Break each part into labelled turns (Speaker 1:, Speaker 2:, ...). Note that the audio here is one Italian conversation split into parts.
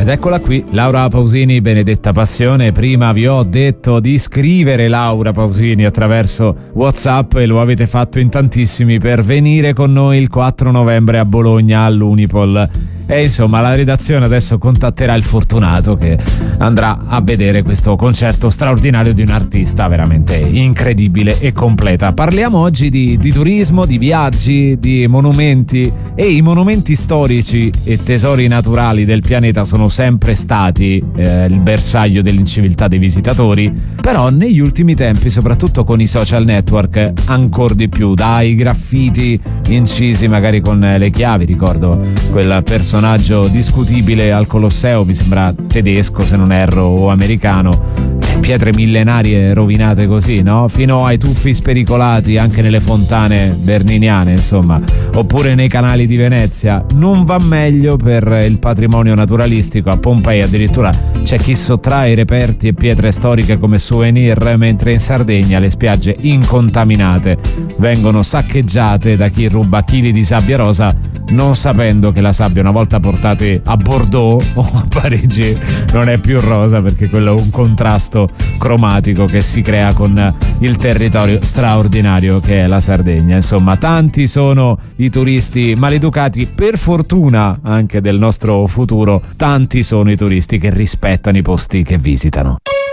Speaker 1: Ed eccola qui, Laura Pausini, Benedetta Passione. Prima vi ho detto di scrivere Laura Pausini attraverso WhatsApp e lo avete fatto in tantissimi per venire con noi il 4 novembre a Bologna all'Unipol. E insomma la redazione adesso contatterà il fortunato che andrà a vedere questo concerto straordinario di un artista veramente incredibile e completa. Parliamo oggi di turismo, di viaggi, di monumenti, e i monumenti storici e tesori naturali del pianeta sono sempre stati il bersaglio dell'inciviltà dei visitatori, però negli ultimi tempi, soprattutto con i social network, ancora di più, dai graffiti incisi magari con le chiavi. Ricordo quel personaggio discutibile al Colosseo, mi sembra tedesco se non erro, o americano, pietre millenarie rovinate così, no? Fino ai tuffi spericolati anche nelle fontane berniniane, insomma, oppure nei canali di Venezia. Non va meglio per il patrimonio naturalistico. A Pompei addirittura c'è chi sottrae reperti e pietre storiche come souvenir, mentre in Sardegna le spiagge incontaminate vengono saccheggiate da chi ruba chili di sabbia rosa, non sapendo che la sabbia, una volta portate a Bordeaux o a Parigi, non è più rosa, perché quello è un contrasto cromatico che si crea con il territorio straordinario che è la Sardegna. Insomma, tanti sono i turisti maleducati, per fortuna anche del nostro futuro. Tanti sono i turisti che rispettano i posti che visitano.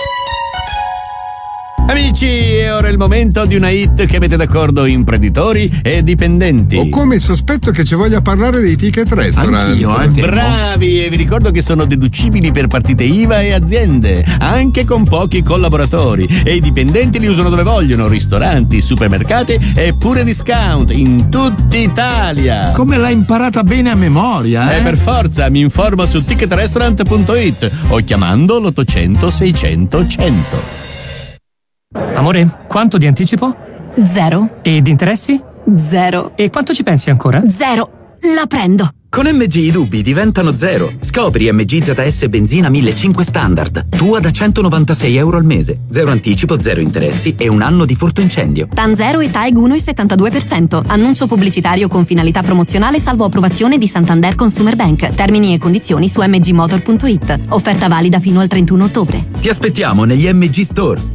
Speaker 2: Amici, è ora il momento di una hit che mette d'accordo imprenditori e dipendenti.
Speaker 3: Ho come il sospetto che ci voglia parlare dei ticket restaurant.
Speaker 2: Anch'io. Bravi, e vi ricordo che sono deducibili per partite IVA e aziende, anche con pochi collaboratori, e i dipendenti li usano dove vogliono: ristoranti, supermercati e pure discount in tutta Italia.
Speaker 4: Come l'hai imparata bene a memoria, eh?
Speaker 2: Per forza, mi informo su ticketrestaurant.it o chiamando l'800 600 100.
Speaker 5: Amore, quanto di anticipo?
Speaker 6: 0.
Speaker 5: E di interessi?
Speaker 6: 0.
Speaker 5: E quanto ci pensi ancora?
Speaker 6: 0. La prendo.
Speaker 7: Con MG i dubbi diventano zero. Scopri MG ZS Benzina 1500 Standard. Tua da €196 al mese. 0 anticipo, 0 interessi e un anno di furto incendio.
Speaker 6: TAN 0 e TAEG 1,72%. Annuncio pubblicitario con finalità promozionale salvo approvazione di Santander Consumer Bank. Termini e condizioni su mgmotor.it. Offerta valida fino al 31 ottobre.
Speaker 7: Ti aspettiamo negli MG Store.